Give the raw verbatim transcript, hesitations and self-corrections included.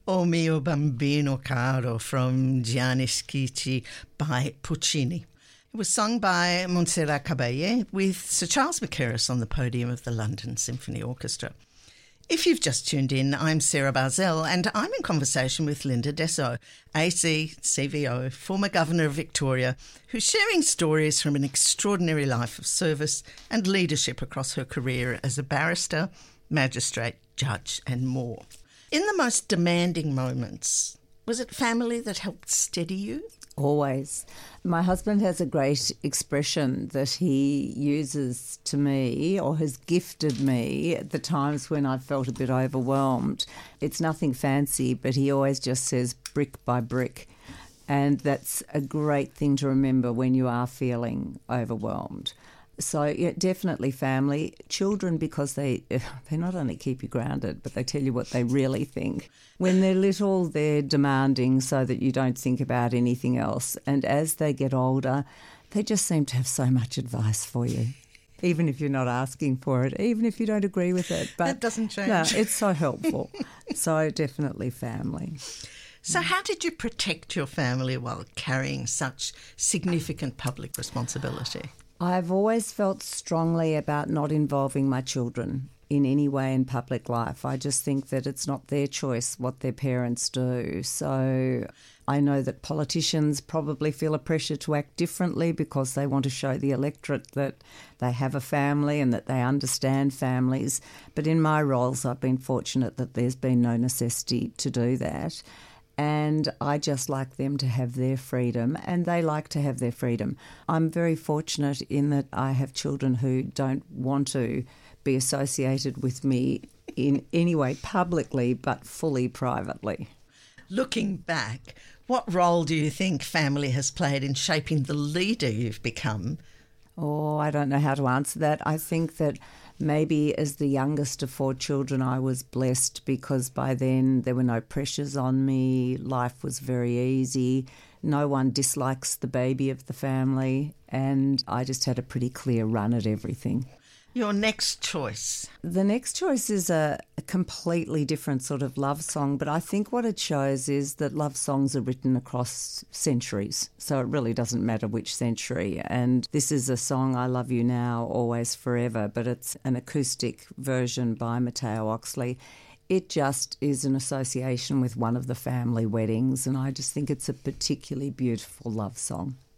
O mio bambino caro from Gianni Schicchi by Puccini. It was sung by Montserrat Caballé with Sir Charles Mackerras on the podium of the London Symphony Orchestra. If you've just tuned in, I'm Sarah Barzell and I'm in conversation with Linda Dessau, A C, C V O, former Governor of Victoria, who's sharing stories from an extraordinary life of service and leadership across her career as a barrister, magistrate, judge and more. In the most demanding moments, was it family that helped steady you? Always. My husband has a great expression that he uses to me, or has gifted me, at the times when I've felt a bit overwhelmed. It's nothing fancy, but he always just says brick by brick. And that's a great thing to remember when you are feeling overwhelmed. So yeah, definitely family. Children, because they they not only keep you grounded, but they tell you what they really think. When they're little, they're demanding so that you don't think about anything else. And as they get older, they just seem to have so much advice for you, even if you're not asking for it, even if you don't agree with it. But that doesn't change. No, it's so helpful. So definitely family. So how did you protect your family while carrying such significant public responsibility? I've always felt strongly about not involving my children in any way in public life. I just think that it's not their choice what their parents do. So I know that politicians probably feel a pressure to act differently because they want to show the electorate that they have a family and that they understand families. But in my roles, I've been fortunate that there's been no necessity to do that. And I just like them to have their freedom, and they like to have their freedom. I'm very fortunate in that I have children who don't want to be associated with me in any way publicly, but fully privately. Looking back, what role do you think family has played in shaping the leader you've become? Oh, I don't know how to answer that. I think that maybe as the youngest of four children, I was blessed because by then there were no pressures on me. Life was very easy. No one dislikes the baby of the family, and I just had a pretty clear run at everything. Your next choice? The next choice is a, a completely different sort of love song, but I think what it shows is that love songs are written across centuries, so it really doesn't matter which century. And this is a song, I Love You Now, Always Forever, but it's an acoustic version by Matteo Oxley. It just is an association with one of the family weddings, and I just think it's a particularly beautiful love song.